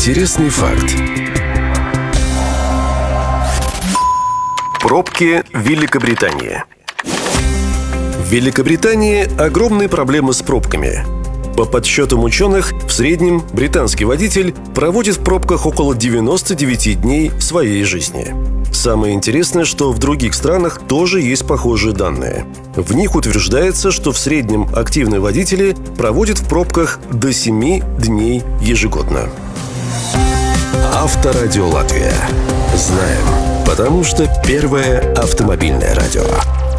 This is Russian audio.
Интересный факт. Пробки в Великобритании. В Великобритании огромные проблемы с пробками. По подсчетам ученых, в среднем британский водитель проводит в пробках около 99 дней своей жизни. Самое интересное, что в других странах тоже есть похожие данные. В них утверждается, что в среднем активные водители проводят в пробках до 7 дней ежегодно. Авторадио Латвия. Знаем, потому что первое автомобильное радио.